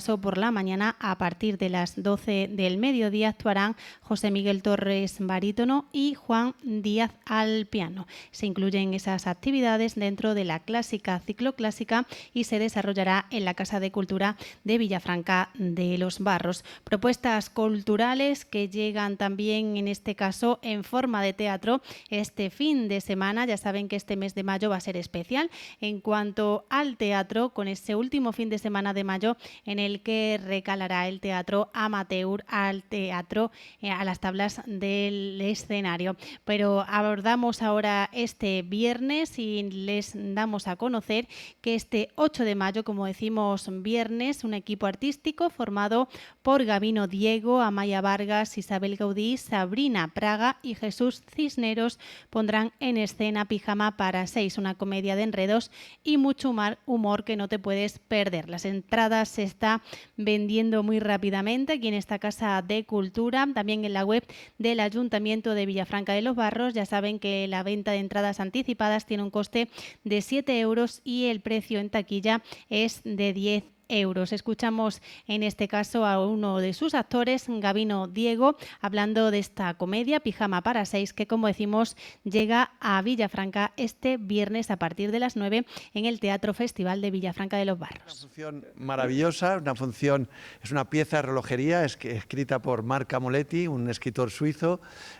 Por la mañana, a partir de las 12 del mediodía, actuarán José Miguel Torres, barítono, y Juan Díaz al piano. Se incluyen esas actividades dentro de la clásica cicloclásica y se desarrollará en la Casa de Cultura de Villafranca de los Barros. Propuestas culturales que llegan también, en este caso, en forma de teatro este fin de semana. Ya saben que este mes de mayo va a ser especial en cuanto al teatro, con ese último fin de semana de mayo en el que recalará el teatro amateur al teatro, a las tablas del escenario. Pero abordamos ahora este viernes y les damos a conocer que este 8 de mayo, como decimos viernes, un equipo artístico formado por Gabino Diego, Amaya Vargas, Isabel Gaudí, Sabrina Praga y Jesús Cisneros pondrán en escena Pijama para 6, una comedia de enredos y mucho humor que no te puedes perder. Las entradas se está vendiendo muy rápidamente aquí en esta Casa de Cultura, también en la web del Ayuntamiento de Villafranca de los Barros. Ya saben que la venta de entradas anticipadas tiene un coste de 7 euros y el precio en taquilla es de 10 euros. Escuchamos en este caso a uno de sus actores, Gabino Diego, hablando de esta comedia Pijama para 6, que, como decimos, llega a Villafranca este viernes a partir de las 9 en el Teatro Festival de Villafranca de los Barros. Una función maravillosa, es una pieza de relojería escrita por Marc Amoletti, un escritor suizo,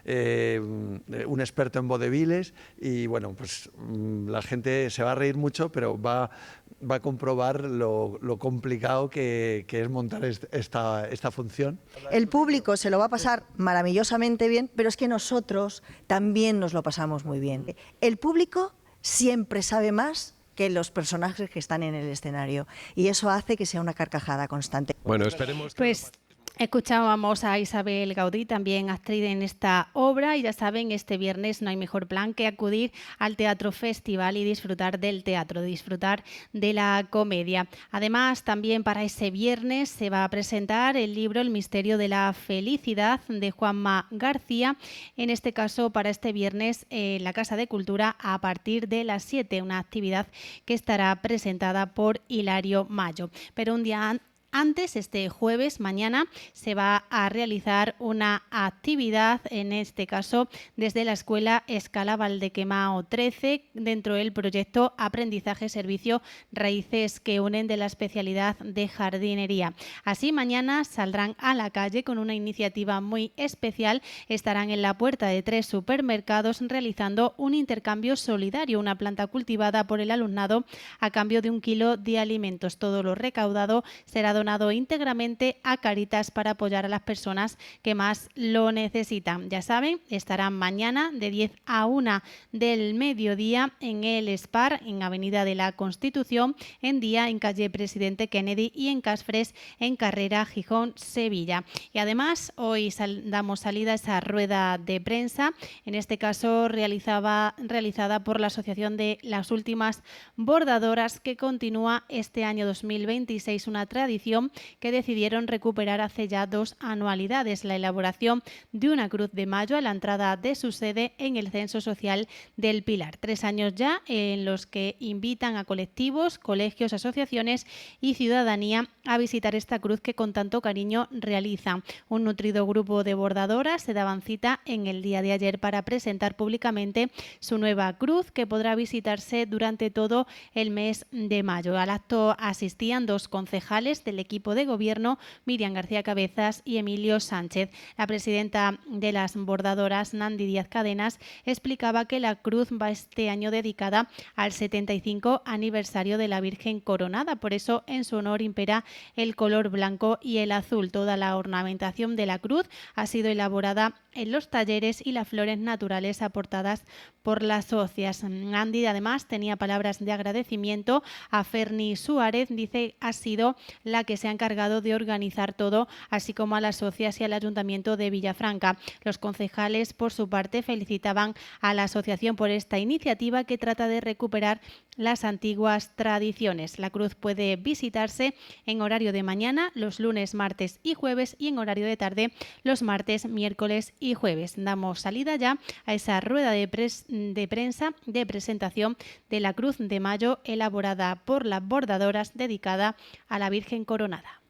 un experto en vodevils, y bueno, pues la gente se va a reír mucho, pero va a comprobar lo complicado que es montar esta función. El público se lo va a pasar maravillosamente bien, pero es que nosotros también nos lo pasamos muy bien. El público siempre sabe más que los personajes que están en el escenario, y eso hace que sea una carcajada constante. Bueno, esperemos. Pues escuchábamos a Isabel Gaudí, también actriz en esta obra, y ya saben, este viernes no hay mejor plan que acudir al Teatro Festival y disfrutar del teatro, disfrutar de la comedia. Además, también para ese viernes se va a presentar el libro El misterio de la felicidad de Juanma García, en este caso para este viernes en la Casa de Cultura a partir de las 7, una actividad que estará presentada por Hilario Mayo. Pero un día antes, este jueves, mañana, se va a realizar una actividad, en este caso desde la Escuela Escala Valdequemao 13, dentro del proyecto Aprendizaje Servicio Raíces que unen, de la especialidad de jardinería. Así, mañana saldrán a la calle con una iniciativa muy especial. Estarán en la puerta de 3 supermercados realizando un intercambio solidario, una planta cultivada por el alumnado a cambio de 1 kilo de alimentos. Todo lo recaudado será donado íntegramente a Cáritas para apoyar a las personas que más lo necesitan. Ya saben, estarán mañana de 10 a 1 del mediodía en el SPAR, en Avenida de la Constitución, en Día, en calle Presidente Kennedy, y en Casfres, en Carrera Gijón, Sevilla. Y además, hoy damos salida a esa rueda de prensa, en este caso realizada por la Asociación de las Últimas Bordadoras, que continúa este año 2026 una tradición que decidieron recuperar hace ya 2 anualidades: la elaboración de una cruz de mayo a la entrada de su sede en el Censo Social del Pilar. 3 años ya en los que invitan a colectivos, colegios, asociaciones y ciudadanía a visitar esta cruz que con tanto cariño realizan. Un nutrido grupo de bordadoras se daban cita en el día de ayer para presentar públicamente su nueva cruz, que podrá visitarse durante todo el mes de mayo. Al acto asistían 2 concejales del equipo de gobierno, Miriam García Cabezas y Emilio Sánchez. La presidenta de las bordadoras, Nandi Díaz Cadenas, explicaba que la cruz va este año dedicada al 75 aniversario de la Virgen Coronada. Por eso, en su honor, impera el color blanco y el azul. Toda la ornamentación de la cruz ha sido elaborada en los talleres y las flores naturales aportadas por las socias. Nandi además tenía palabras de agradecimiento a Ferni Suárez, dice ha sido la que se ha encargado de organizar todo, así como a las socias y al Ayuntamiento de Villafranca. Los concejales, por su parte, felicitaban a la asociación por esta iniciativa que trata de recuperar las antiguas tradiciones. La cruz puede visitarse en horario de mañana, los lunes, martes y jueves, y en horario de tarde, los martes, miércoles y jueves. Damos salida ya a esa rueda de prensa de presentación de la Cruz de Mayo elaborada por las bordadoras, dedicada a la Virgen Coronada.